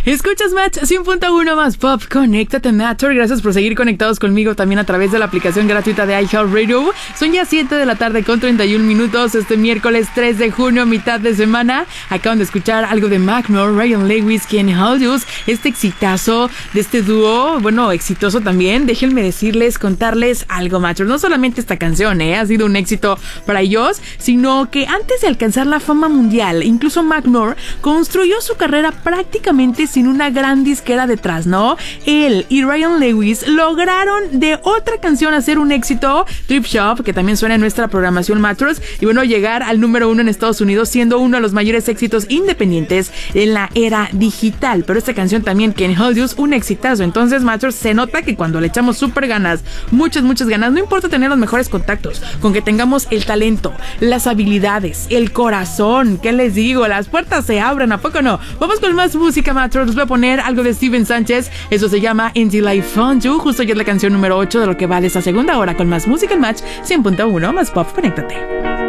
Escuchas Match 100.1 más pop. Conéctate, Matcher. Gracias por seguir conectados conmigo también a través de la aplicación gratuita de iHeartRadio. Son ya 7 de la tarde con 31 minutos. Este miércoles 3 de junio, mitad de semana. Acaban de escuchar algo de Macklemore, Ryan Lewis, Can't Hold You. Este exitazo de este dúo, bueno, exitoso también. Déjenme decirles, contarles algo, Matcher. No solamente esta canción, ha sido un éxito para ellos, sino que antes de alcanzar la fama mundial, incluso Macklemore construyó su carrera prácticamente sin una gran disquera detrás, ¿no? Él y Ryan Lewis lograron de otra canción hacer un éxito, Thrift Shop, que también suena en nuestra programación Mattress, y bueno, llegar al número 1 en Estados Unidos, siendo uno de los mayores éxitos independientes en la era digital. Pero esta canción también, Can't Hold You, un exitazo. Entonces, Mattress, se nota que cuando le echamos súper ganas, muchas ganas, no importa tener los mejores contactos, con que tengamos el talento, las habilidades, el corazón, ¿qué les digo? Las puertas se abren, ¿a poco no? Vamos con más música, Mattress. Les voy a poner algo de Steven Sánchez. Eso se llama Until I Found You. Justo ya es la canción número 8 de lo que va de esta segunda hora con más música en Match 100.1 más pop. Conéctate.